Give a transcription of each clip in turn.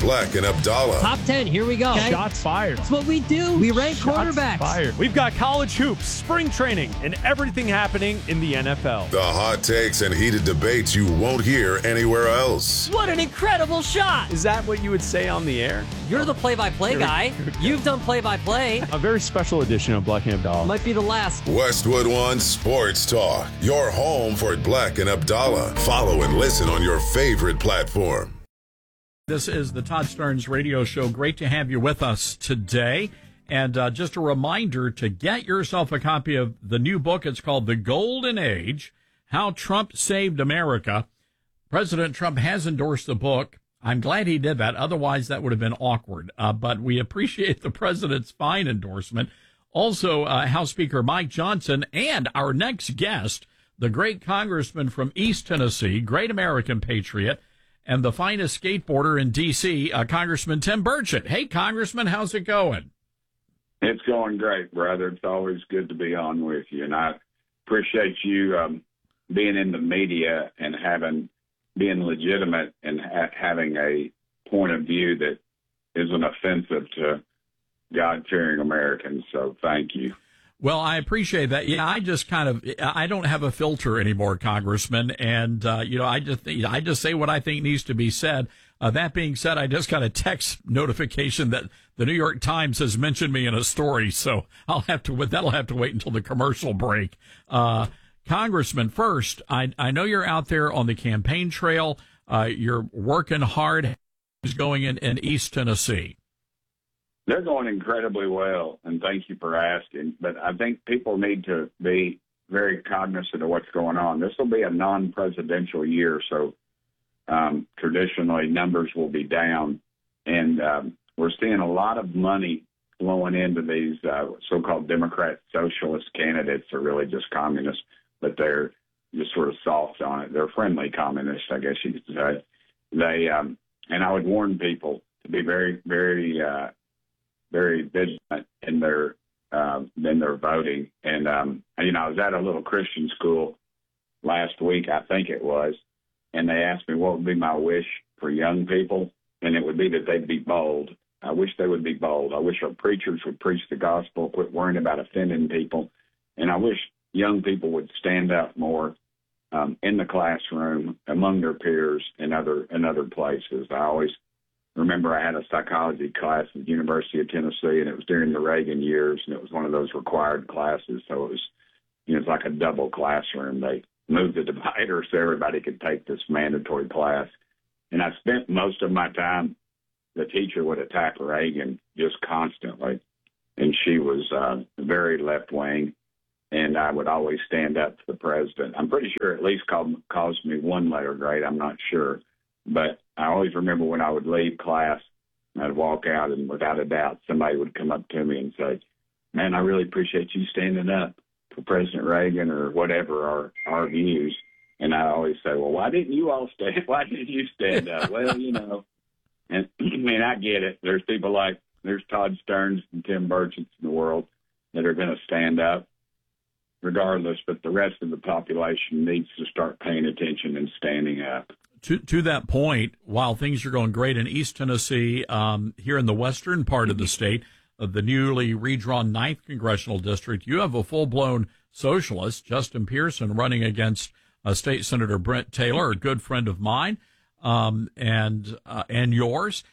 Black and Abdallah. Top 10, here we go. Okay. Shots fired. That's what we do. We rank quarterbacks. Fired. We've got college hoops, spring training, and everything happening in the NFL. The hot takes and heated debates you won't hear anywhere else. What an incredible shot. Is that what you would say on the air? You're the play-by-play guy. You've done play-by-play. A very special edition of Black and Abdallah. Might be the last. Westwood One Sports Talk. Your home for Black and Abdallah. Follow and listen on your favorite platform. This is the Todd Starnes Radio Show. Great to have you with us today. And just a reminder to get yourself a copy of the new book. It's called The Golden Age, How Trump Saved America. President Trump has endorsed the book. I'm glad he did that. Otherwise, that would have been awkward. But we appreciate the president's fine endorsement. Also, House Speaker Mike Johnson and our next guest, the great congressman from East Tennessee, great American patriot, and the finest skateboarder in D.C., Congressman Tim Burchett. Hey, Congressman, how's it going? It's going great, brother. It's always good to be on with you, and I appreciate you being in the media and being legitimate and having a point of view that isn't offensive to God-fearing Americans. So thank you. Well, I appreciate that. Yeah, I don't have a filter anymore, Congressman. And, I just say what I think needs to be said. That being said, I just got a text notification that the New York Times has mentioned me in a story. So that'll have to wait until the commercial break. Congressman, first, I know you're out there on the campaign trail. You're working hard. Who's going in East Tennessee? They're going incredibly well, and thank you for asking. But I think people need to be very cognizant of what's going on. This will be a non-presidential year, so traditionally numbers will be down. And we're seeing a lot of money flowing into these so-called Democrat socialist candidates. Are really just communists, but they're just sort of soft on it. They're friendly communists, I guess you could say. And I would warn people to be very, very very vigilant in their voting. And I was at a little Christian school last week, I think it was, and they asked me what would be my wish for young people, and it would be that they'd be bold. I wish they would be bold. I wish our preachers would preach the gospel, quit worrying about offending people, and I wish young people would stand up more in the classroom, among their peers, in other places. I always remember I had a psychology class at the University of Tennessee, and it was during the Reagan years, and it was one of those required classes. So it was like a double classroom. They moved the divider so everybody could take this mandatory class. And I spent most of my time, the teacher would attack Reagan just constantly, and she was very left-wing, and I would always stand up to the president. I'm pretty sure at least caused me one letter grade. I'm not sure. But I always remember when I would leave class, I'd walk out, and without a doubt, somebody would come up to me and say, "Man, I really appreciate you standing up for President Reagan," or whatever our views. And I always say, "Well, why didn't you stand up?" Well, and I mean, I get it. There's people like, there's Todd Starnes and Tim Burchett in the world that are going to stand up regardless, but the rest of the population needs to start paying attention and standing up. To that point, while things are going great in East Tennessee, here in the western part of the state, of the newly redrawn 9th Congressional District, you have a full-blown socialist, Justin Pearson, running against State Senator Brent Taylor, a good friend of mine, and yours.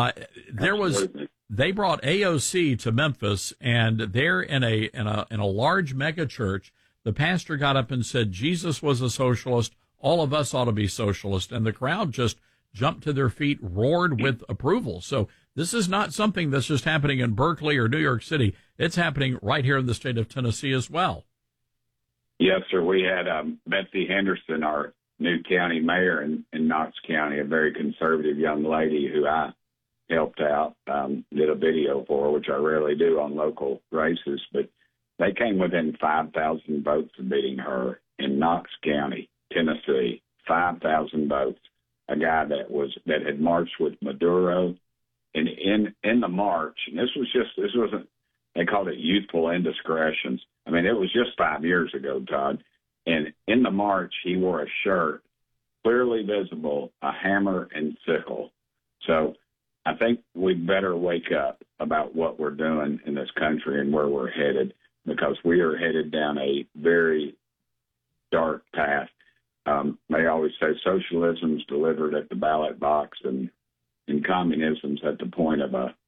They brought AOC to Memphis, and they're in a large mega church. The pastor got up and said Jesus was a socialist. All of us ought to be socialist. And the crowd just jumped to their feet, roared with approval. So this is not something that's just happening in Berkeley or New York City. It's happening right here in the state of Tennessee as well. Yes, sir. We had Betsy Henderson, our new county mayor in Knox County, a very conservative young lady who I helped out, did a video for, which I rarely do on local races. But they came within 5,000 votes of beating her in Knox County, Tennessee, 5,000 votes. A guy that had marched with Maduro, and in the march, and this wasn't, they called it youthful indiscretions. I mean, it was just 5 years ago, Todd. And in the march, he wore a shirt, clearly visible, a hammer and sickle. So I think we better wake up about what we're doing in this country and where we're headed, because we are headed down a very dark path. They always say socialism's delivered at the ballot box, and communism's at the point of a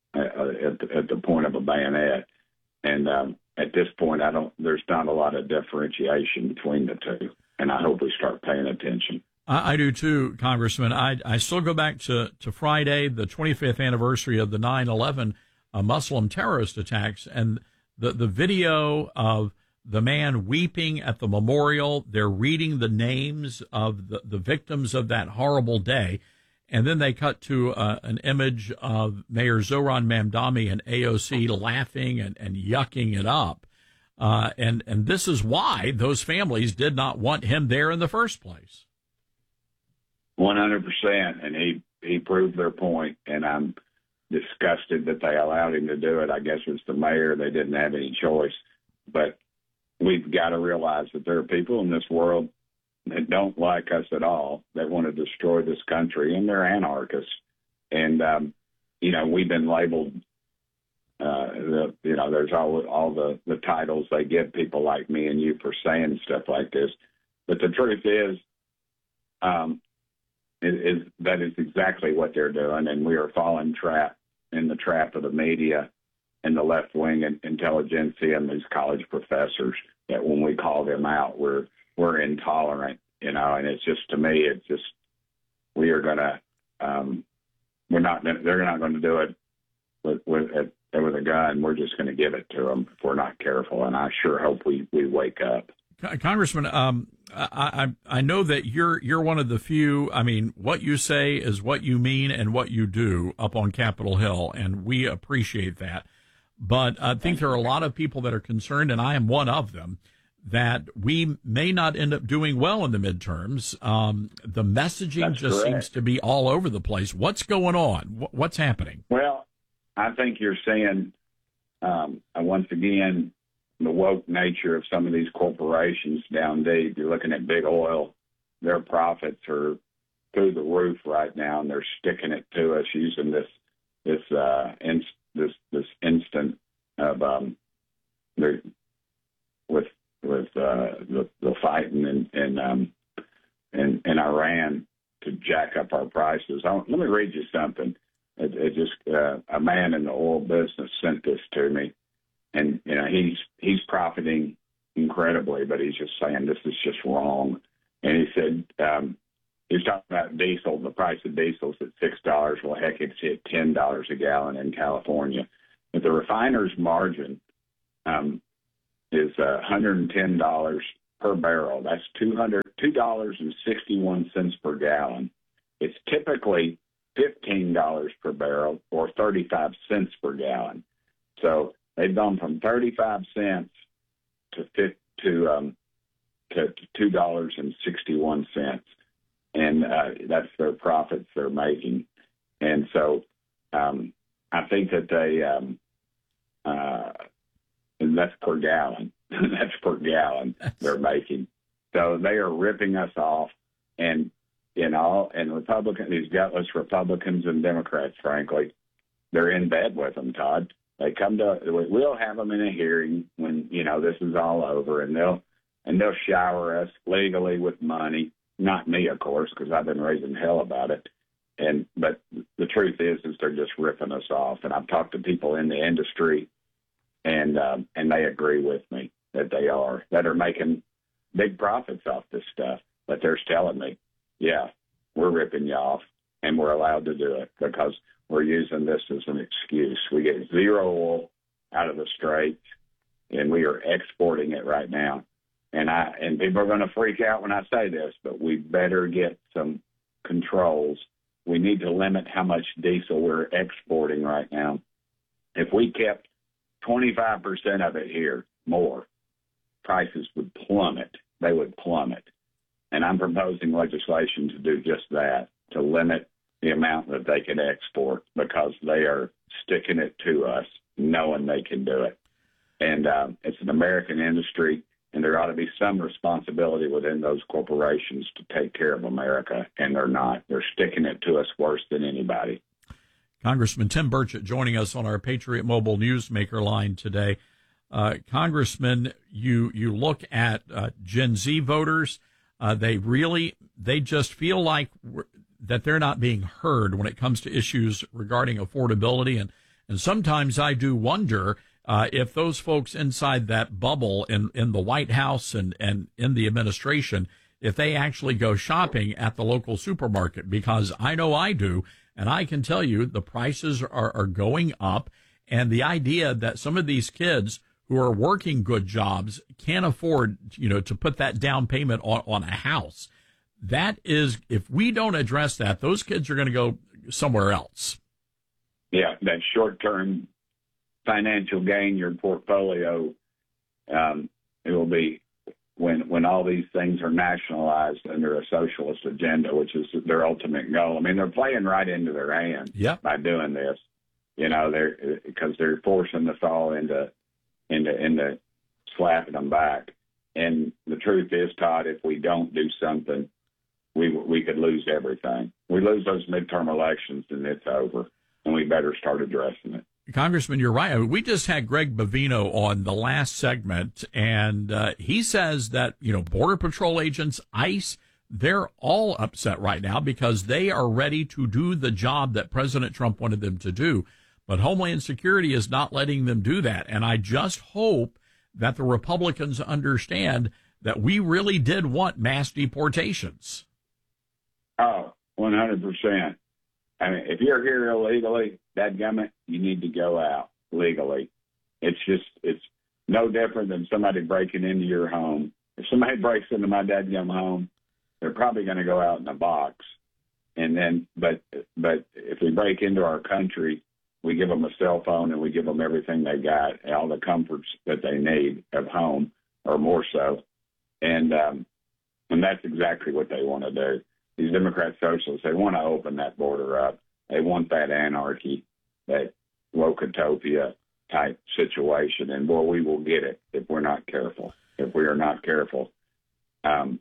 bayonet. And at this point, there's not a lot of differentiation between the two, and I hope we start paying attention. I do too, Congressman. I still go back to Friday, the 25th anniversary of the 9/11 Muslim terrorist attacks, and the video of the man weeping at the memorial. They're reading the names of the victims of that horrible day. And then they cut to an image of Mayor Zohran Mamdani and AOC laughing and yucking it up. And this is why those families did not want him there in the first place. 100%. And he proved their point, and I'm disgusted that they allowed him to do it. I guess it's the mayor. They didn't have any choice. But we've got to realize that there are people in this world that don't like us at all, that want to destroy this country, and they're anarchists. And, we've been labeled, there's all the titles they give people like me and you for saying stuff like this. But the truth is that is exactly what they're doing, and we are falling in the trap of the media and the left-wing intelligentsia and these college professors, that when we call them out, we're intolerant, and it's just, to me, it's just, we are going to, they're not going to do it with a gun. We're just going to give it to them if we're not careful. And I sure hope we wake up. Congressman, I know that you're one of the few. I mean, what you say is what you mean and what you do up on Capitol Hill, and we appreciate that. But I think there are a lot of people that are concerned, and I am one of them, that we may not end up doing well in the midterms. The messaging just seems to be all over the place. What's going on? What's happening? Well, I think you're seeing, once again, the woke nature of some of these corporations down deep. You're looking at big oil. Their profits are through the roof right now, and they're sticking it to us using this instant of with the fighting in Iran to jack up our prices. Let me read you something. A man in the oil business sent this to me, and he's profiting incredibly, but he's just saying this is just wrong. And he said he was talking about diesel. The price of diesel is at $6. Well, heck, it's at $10 a gallon in California. But the refiner's margin is $110 per barrel. That's $2.61 per gallon. It's typically $15 per barrel, or 35 cents per gallon. So they've gone from 35 cents to $2.61, and that's their profits they're making. And so I think that and that's per gallon. That's per gallon they're making. So they are ripping us off, and Republicans, these gutless Republicans and Democrats, frankly, they're in bed with them, Todd. They come to, we'll have them in a hearing when, this is all over, and they'll shower us legally with money. Not me, of course, because I've been raising hell about it. But the truth is they're just ripping us off. And I've talked to people in the industry, and they agree with me that are making big profits off this stuff. But they're telling me, yeah, we're ripping you off, and we're allowed to do it because we're using this as an excuse. We get zero oil out of the Straits, and we are exporting it right now. And people are going to freak out when I say this, but we better get some controls. We need to limit how much diesel we're exporting right now. If we kept 25% of it here more, prices would plummet. They would plummet. And I'm proposing legislation to do just that, to limit the amount that they can export, because they are sticking it to us, knowing they can do it. And it's an American industry, and there ought to be some responsibility within those corporations to take care of America, and they're not. They're sticking it to us worse than anybody. Congressman Tim Burchett joining us on our Patriot Mobile Newsmaker line today. Congressman, you look at Gen Z voters. They just feel like that they're not being heard when it comes to issues regarding affordability. And sometimes I do wonder if those folks inside that bubble in the White House and in the administration, if they actually go shopping at the local supermarket, because I know I do. And I can tell you the prices are going up. And the idea that some of these kids who are working good jobs can't afford, to put that down payment on a house. That is, if we don't address that, those kids are going to go somewhere else. Yeah, that short-term financial gain, your portfolio, it will be when all these things are nationalized under a socialist agenda, which is their ultimate goal. I mean, they're playing right into their hands by doing this. Because they're forcing us all into slapping them back. And the truth is, Todd, if we don't do something, we could lose everything. We lose those midterm elections, and it's over. And we better start addressing it. Congressman, you're right. We just had Greg Bavino on the last segment, and he says that, Border Patrol agents, ICE, they're all upset right now because they are ready to do the job that President Trump wanted them to do. But Homeland Security is not letting them do that. And I just hope that the Republicans understand that we really did want mass deportations. Oh, 100%. I mean, if you're here illegally, dadgummit, you need to go out legally. It's no different than somebody breaking into your home. If somebody breaks into my dadgum home, they're probably going to go out in a box. And then, but if we break into our country, we give them a cell phone and we give them everything they got, all the comforts that they need of home, or more so. And that's exactly what they want to do. These Democrat socialists, they want to open that border up. They want that anarchy, that Wokotopia type situation. And, boy, we will get it if we're not careful. If we are not careful. The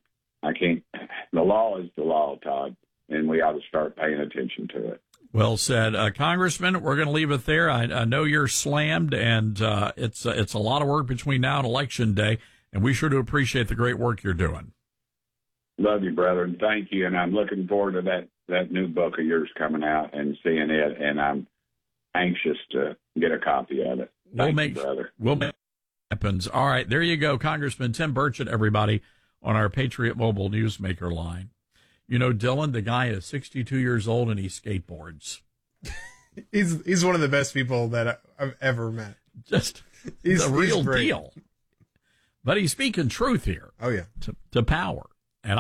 law is the law, Todd, and we ought to start paying attention to it. Well said. Congressman, we're going to leave it there. I know you're slammed, and it's a lot of work between now and Election Day, and we sure do appreciate the great work you're doing. Love you, brother, and thank you. And I'm looking forward to that new book of yours coming out and seeing it, and I'm anxious to get a copy of it. Thank you, brother. We'll make it happens. All right, there you go, Congressman Tim Burchett, everybody, on our Patriot Mobile Newsmaker line. Dylan, the guy is 62 years old and he skateboards. He's one of the best people that I've ever met. He's the real deal. But he's speaking truth here. Oh, yeah. To power.